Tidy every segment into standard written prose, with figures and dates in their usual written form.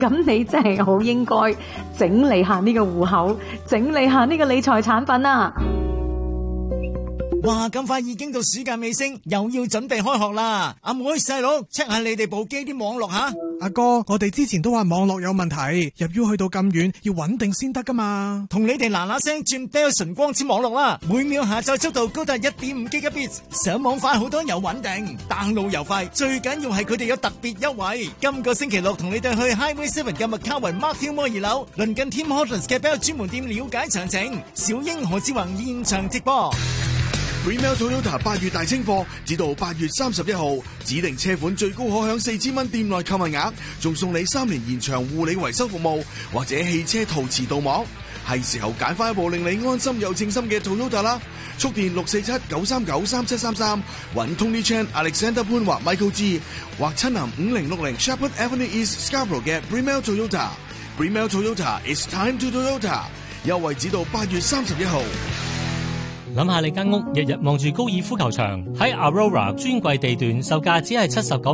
咁你真係好應該整理下呢個戶口，整理下呢個理財產品啊！ 哇，咁快已經到暑假尾聲，又要準備開學啦！阿妹細佬 check 下你哋部機啲網絡吓。 阿哥，我哋之前都話網絡有問題，入 U 去到咁遠，要穩定先得噶嘛。 同你哋嗱嗱聲轉 Dell 純光纖網絡啦，每秒下載速度高達 1.5 Gigabits， 上網快好多又穩定，download又快，最緊要係佢哋有特別優惠。今個星期六同你哋去 Highway 7嘅麥卡雲 Mark Fillmore 2樓，鄰近 Tim Hortons 嘅 Bell 專門店了解詳情。小英何志宏現場直播。 Remel Toyota 8月大清貨，直到8月31號，指定車款最高可享4000蚊店內購物額，仲送你3年延長護理維修服務，或者汽車陶瓷鍍膜。係時候揀翻一部令你安心又稱心嘅 Toyota 啦！速電647-939-3733，揾 Tony Chan、Alexander 潘或 Michael G， 或親臨5060 Shepherd Avenue East Scarborough 嘅 Remel Toyota。Remel Toyota is time to Toyota， 優惠指到8月31號。 諗下你間屋日日望住高爾夫球場，喺 Aurora 專櫃地段售價只係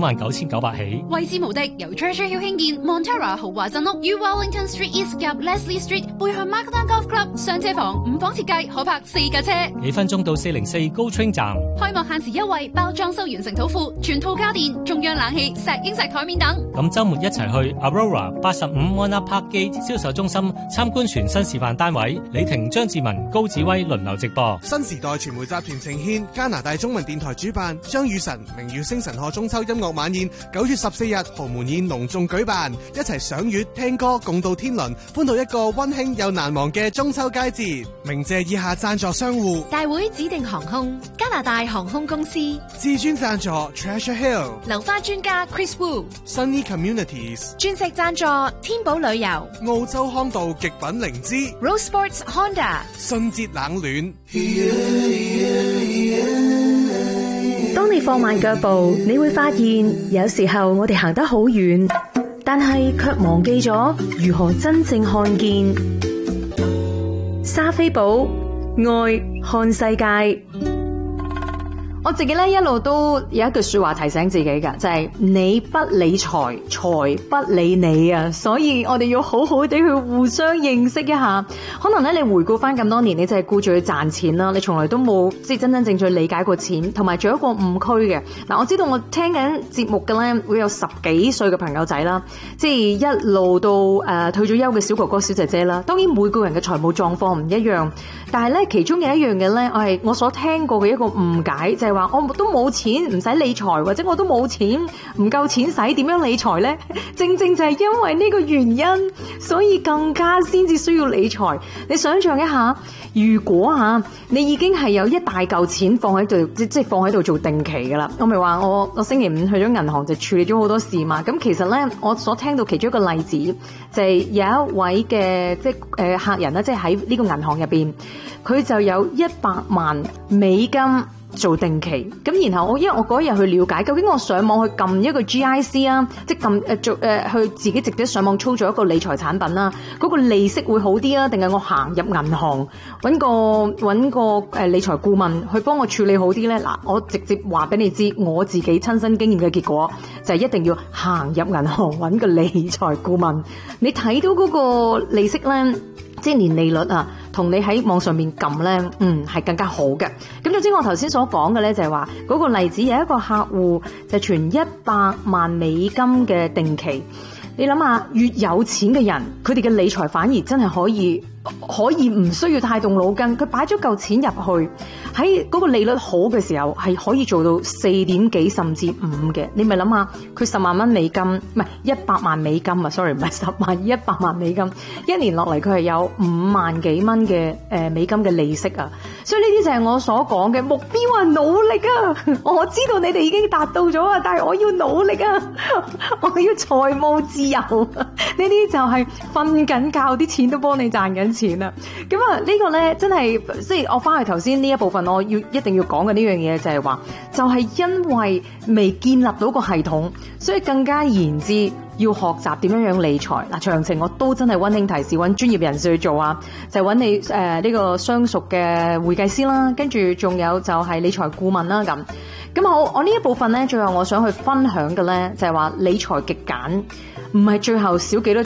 799900起。 位置無敵，由 Treasure Hill 興建 Montera 豪華鎮屋，於 Wellington Street East 夾 Leslie Street 背向 Markdown Golf Club 雙車房5房設計，可泊4架車。 幾分鐘到404 Go Train 站。 開幕限時優惠，包裝修完成土庫，全套家電、中央冷氣、石英石台面等。 咁週末一齊去 Aurora 85 Warner Park Gate 銷售中心參觀全新示範單位，李婷、張志文、高子威輪流直播。 新時代傳媒集團呈獻加拿大中文電台主辦張雨晨明月星辰賀中秋音樂晚宴，9月14日豪門宴隆重舉辦，一齊賞月聽歌共度天倫，歡度一個溫馨又難忘嘅中秋佳節。鳴謝以下贊助商戶： 大會指定航空、加拿大航空公司、 至尊贊助 Treasure Hill、 流花專家 Chris Wu、Sunny Communities、 鑽石贊助天寶旅遊、 澳洲康道極品靈芝、 Rose Sports Honda、 信捷冷暖。 當你放慢腳步，你會發現有時候我哋行得好遠，但係卻忘記咗如何真正看見。莎菲寶愛看世界。我自己咧一路都有一句說話提醒自己噶，就係你不理財，財不理你啊！所以我哋要好好地去互相認識一下。可能咧你回顧翻咁多年，你就係顧住去賺錢啦，你從來都冇即係真真正正理解過錢，同埋做一個誤區嘅。嗱，我知道我聽緊節目嘅咧會有10幾歲嘅朋友仔啦，即係一路到退咗休嘅小哥哥小姐姐啦。當然每個人嘅財務狀況唔一樣，但係咧其中有一樣嘅咧，我所聽過嘅一個誤解就係話我都冇錢唔使理財，或者我都冇錢唔夠錢使，點樣理財呢？正正就係因為呢個原因，所以更加先至需要理財。你想象一下，如果你已經係有一大嚿錢放喺度，即係放喺度做定期噶啦。我咪話我星期5去咗銀行就處理咗好多事嘛。咁其實呢，我所聽到其中一個例子就係有一位嘅即係客人咧，即係喺呢個銀行入邊，佢就有100萬美金做定期。咁然後因為我嗰日去了解，究竟我上網去撳一個 GIC 啊，即係撳去自己直接上網操作一個理財產品啦，嗰個利息會好啲啊，定係我行入銀行揾個理財顧問去幫我處理好啲呢？嗱，我直接話俾你知，我自己親身經驗嘅結果就係一定要行入銀行揾個理財顧問。你睇到嗰個利息呢，即係年利率啊，同你喺網上面撳呢，係更加好嘅。咁總之我頭先所講嘅呢，就係話嗰個例子有一個客戶就存100萬美金嘅定期。你諗下，越有錢嘅人，佢哋嘅理財反而真係可以唔需要太動腦筋，佢擺咗嚿錢入去，喺嗰個利率好嘅時候係可以做到4點幾甚至5嘅。你咪諗下，佢10萬蚊美金，唔係100萬美金啊 ，sorry 唔係10萬，100萬美金，一年落嚟佢係有5萬幾蚊嘅美金嘅利息啊！所以呢啲就係我所講嘅目標啊，努力啊！我知道你哋已經達到咗啊，但係我要努力啊！我要財務自由啊！呢啲就係瞓緊覺，啲錢都幫你賺緊錢啦。咁啊，呢個呢真係即係我翻去頭先呢一部分，我一定要講嘅呢樣嘢就係話，就係因為未建立到個系統，所以更加言之要學習點樣理財。嗱，詳情我都真係溫馨提示，揾專業人士去做啊，就揾你呢個相熟嘅會計師啦，跟住仲有就係理財顧問啦咁。咁好，我呢一部分呢，最後我想去分享嘅呢，就係話理財極簡， 唔係最後少幾多